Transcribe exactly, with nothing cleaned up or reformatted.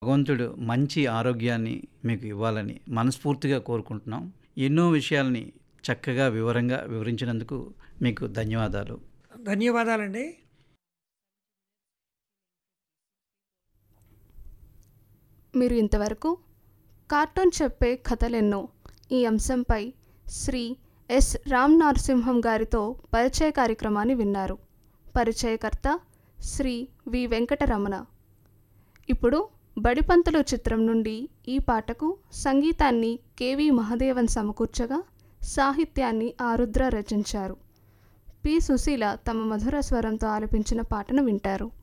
భగవంతుడు మంచి ఆరోగ్యాన్ని మీకు ఇవ్వాలని మనస్ఫూర్తిగా కోరుకుంటున్నాం. ఎన్నో విషయాల్ని చక్కగా వివరంగా వివరించినందుకు మీకు ధన్యవాదాలు. ధన్యవాదాలండి. మీరు ఇంతవరకు కార్టూన్ చెప్పే కథలెన్నో ఈ అంశంపై శ్రీ ఎస్ రామ్ నరసింహం గారితో పరిచయ కార్యక్రమాన్ని విన్నారు. పరిచయకర్త శ్రీ వి వెంకటరమణ. ఇప్పుడు బడిపంతులు చిత్రం నుండి ఈ పాటకు సంగీతాన్ని కెవి మహదేవన్ సమకూర్చగా సాహిత్యాన్ని ఆరుద్ర రచించారు. పి సుశీల తమ మధుర స్వరంతో ఆలపించిన పాటను వింటారు.